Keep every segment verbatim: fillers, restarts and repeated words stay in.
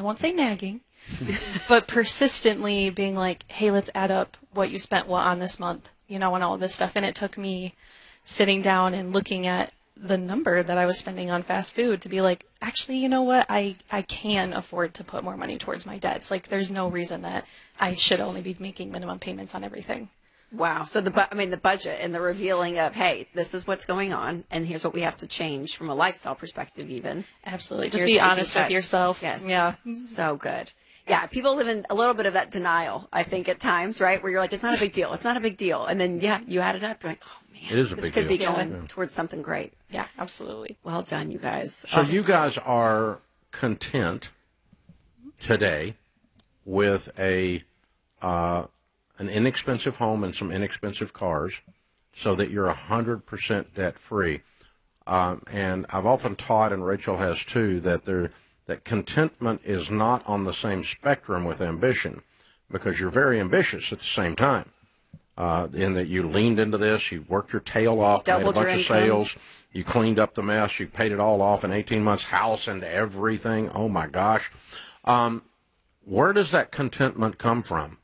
won't say nagging, but persistently being like, hey, let's add up what you spent what on this month, you know, and all this stuff. And it took me sitting down and looking at the number that I was spending on fast food to be like, actually, you know what? I, I can afford to put more money towards my debts. Like, there's no reason that I should only be making minimum payments on everything. Wow. So the, bu- I mean, the budget and the revealing of, hey, this is what's going on, and here's what we have to change from a lifestyle perspective even. Absolutely. Just Here's be what we honest can with cut. yourself. Yes. Yeah. So good. Yeah. People live in a little bit of that denial, I think, at times, right? Where you're like, it's not a big deal. It's not a big deal. And then, yeah, you add it up. You're like, oh, man, It is a this big could deal. be going Yeah. towards something great. Yeah, absolutely. Well done, you guys. So Oh. you guys are content today with a uh, an inexpensive home and some inexpensive cars, so that you're one hundred percent debt free. Um, and I've often taught, and Rachel has too, that there that contentment is not on the same spectrum with ambition, because you're very ambitious at the same time. Uh, in that you leaned into this, you worked your tail off, made a Doubled your bunch of income. sales, you cleaned up the mess, you paid it all off in eighteen months, house and everything. Oh my gosh. Um, where does that contentment come from?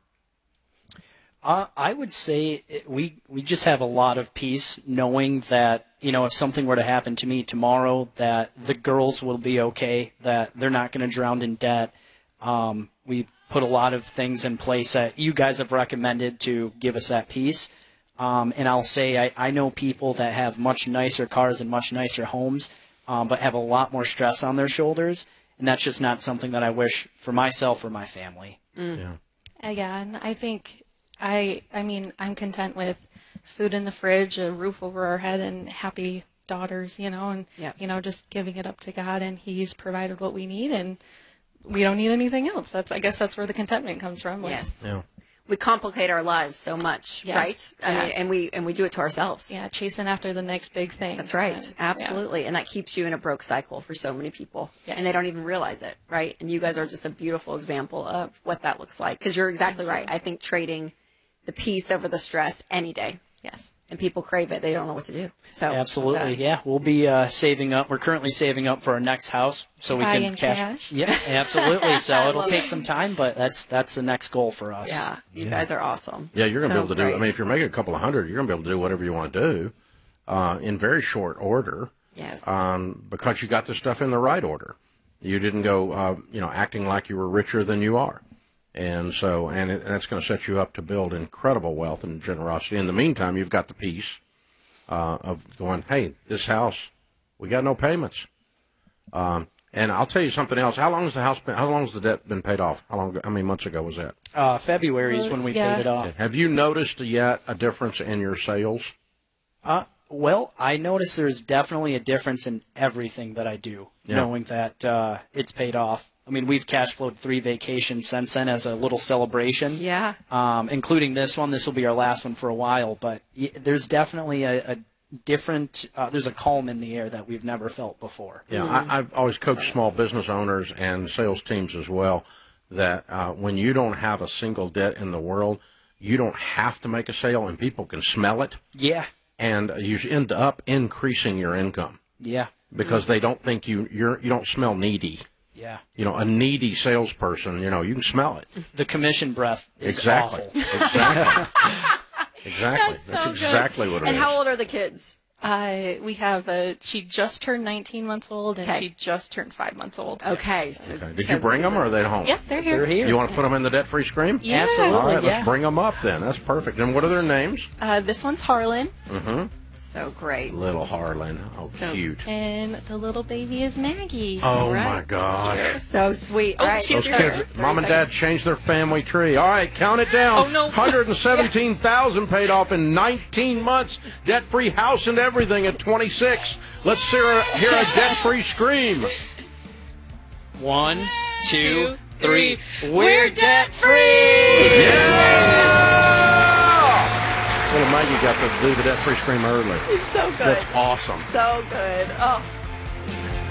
Uh, I would say it- we we just have a lot of peace knowing that, you know, if something were to happen to me tomorrow, that the girls will be okay, that they're not going to drown in debt. Um, we put a lot of things in place that you guys have recommended to give us that peace. Um, and I'll say I, I know people that have much nicer cars and much nicer homes, um, but have a lot more stress on their shoulders. And that's just not something that I wish for myself or my family. Mm. Yeah. Uh, yeah, and I think I, I mean, I'm content with food in the fridge, a roof over our head, and happy daughters, you know, and, Yeah. you know, just giving it up to God, and He's provided what we need, and we don't need anything else. That's, I guess that's where the contentment comes from. Like, Yes. Yeah. We complicate our lives so much, Yes. right? I Yeah. mean, and we and we do it to ourselves. Yeah, chasing after the next big thing. That's right. And, yeah. Absolutely. And that keeps you in a broke cycle for so many people. Yes. And they don't even realize it, right? And you guys are just a beautiful example of what that looks like. Because you're exactly Thank right. you. I think trading the peace over the stress any day. Yes. And people crave it. They don't know what to do. So Absolutely, uh, yeah. We'll be uh, saving up. We're currently saving up for our next house, so we Buy can in cash. cash? Yeah, absolutely. So I it'll love take it. some time, but that's that's the next goal for us. Yeah. You guys are awesome. Yeah, you're going to So be able to do, great. I mean, if you're making a couple of hundred, you're going to be able to do whatever you want to do uh, in very short order. Yes. Um, because you got the stuff in the right order. You didn't go, uh, you know, acting like you were richer than you are. And so, and it, that's going to set you up to build incredible wealth and generosity. In the meantime, you've got the peace uh, of going, hey, this house, we got no payments. Um, and I'll tell you something else. How long has the house been, how long has the debt been paid off? How long, how many months ago was that? Uh, February is when we Yeah. paid it off. Have you noticed yet a difference in your sales? Uh, well, I notice there's definitely a difference in everything that I do, Yeah. knowing that uh, it's paid off. I mean, we've cash flowed three vacations since then as a little celebration. Yeah. Um, including this one. This will be our last one for a while, but y- there's definitely a, a different, uh, there's a calm in the air that we've never felt before. Yeah, I, I've always coached small business owners and sales teams as well, that uh, when you don't have a single debt in the world, you don't have to make a sale, and people can smell it, Yeah, and you end up increasing your income yeah, because they don't think you you're you don't smell needy. yeah. You know, a needy salesperson, you know, you can smell it. The commission breath is Exactly. awful. Exactly. Exactly. That's That's so good. exactly what it And is. how old are the kids? Uh, we have a, she just turned nineteen months old, and Okay. she just turned five months old. Okay. So, Okay. Did so you bring them, or are they at home? Yeah, they're here. They're here. You want to put them in the debt-free scream? Yeah. Absolutely. All right, yeah. let's bring them up then. That's perfect. And what are their names? Uh, this one's Harlan, Mm-hmm. So great. Little Harlan. Oh, So- cute. and the little baby is Maggie. Oh, right. my gosh. So sweet. Oh, All right. she's Those here. kids, mom and dad changed their family tree. All right, count it down. Oh, no. one hundred seventeen thousand paid off in nineteen months. Debt-free house and everything at twenty-six. Let's hear a, hear a debt-free scream. One, two, two, three. three. We're debt free. Yeah! Little Maggie got to do the debt-free scream early. So good. That's awesome. So good. Oh.